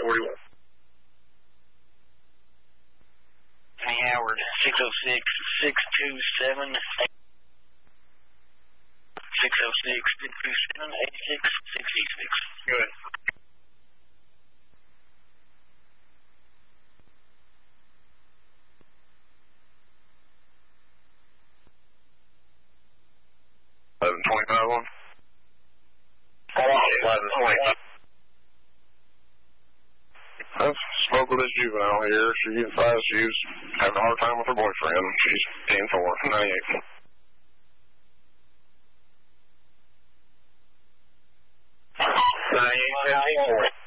41. Penny Howard, 606-627-86. 606-627-8666. Good. $11.25 I spoke with this juvenile here. She advised she's having a hard time with her boyfriend. She's 10-4, 98. $98.54.